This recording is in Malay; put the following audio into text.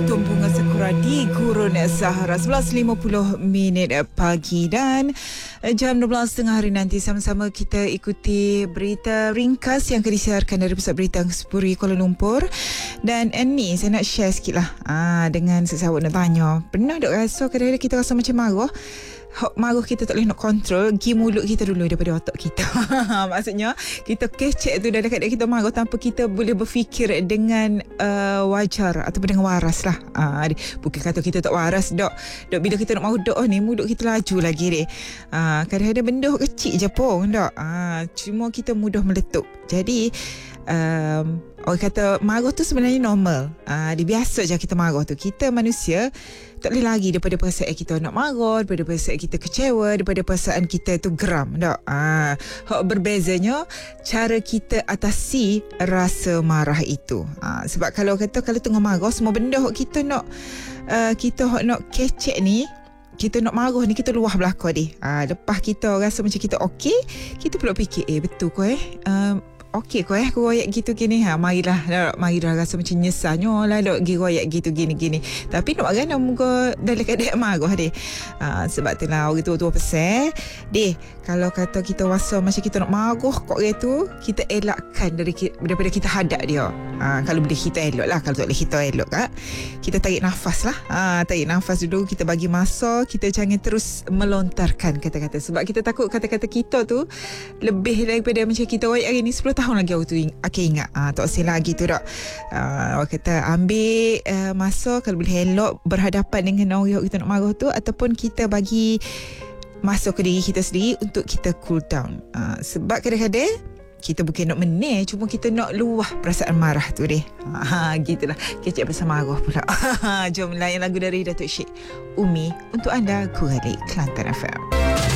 Jantung Bunga Sakura di Gurun Sahara 11.50 pagi dan jam 12.30 hari nanti sama-sama kita ikuti berita ringkas yang akan disiarkan dari Pusat Berita Angkasa Kuala Lumpur. Dan ni saya nak share sikit lah dengan sesawak nak tanya, pernah tak rasa kadang-kadang kita rasa macam marah kita tak boleh nak kontrol, pergi mulut kita dulu daripada otak kita. Maksudnya kita kecek tu dah dekat kita marah tanpa kita boleh berfikir dengan wajar ataupun dengan waras lah. Bukan kata kita tak waras dok bila kita nak marah dok ni mulut kita laju lagi deh. Kadang-kadang benda kecil je pun dok. Cuma kita mudah meletup. Jadi orang kata marah tu sebenarnya normal. Dia biasa je kita marah tu. Kita manusia tak boleh lagi daripada perasaan kita nak marah, daripada perasaan kita kecewa, daripada perasaan kita tu geram. Tak? Berbezanya cara kita atasi rasa marah itu. Sebab kalau tengah marah, semua benda kita nak kecek ni, kita nak marah ni, kita luah belakang dia. Lepas kita rasa macam kita okey, kita pula fikir betul kau okey kau aku royak gitu gini. Marilah rasa macam nyesanya lah dok gi royak gitu gini. Tapi nak kan muka dalam keadaan marah deh. Sebab itulah orang tua pesan deh, kalau kata kita rasa macam kita nak marah kok orang tu, kita elakkan daripada kita hadap dia. Kalau boleh kita elok lah, kalau tak boleh kita elok kan, kita tarik nafas lah. Tarik nafas dulu, kita bagi masa, kita jangan terus melontarkan kata-kata, sebab kita takut kata-kata kita tu lebih daripada macam kita royak hari ni 10 tahun lagi aku tu akan ingat. Tak usah lagi tu tak. Orang kata ambil masa, kalau boleh elok berhadapan dengan orang kita nak marah tu, ataupun kita bagi masa ke diri kita sendiri untuk kita cool down. Sebab kadang-kadang kita bukan nak menang, cuma kita nak luah perasaan marah tu deh. Gitulah. Kecek pasal marah pula. Jom layan lagu dari Datuk Syed Umi untuk anda, Kuralik Kelantan FM.